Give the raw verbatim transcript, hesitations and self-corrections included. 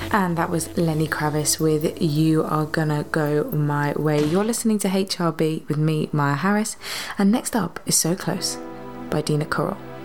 And that was Lenny Kravitz with You Are Gonna Go My Way. You're listening to H R B with me, Maya Harris. And next up is So Close by Dina Corral.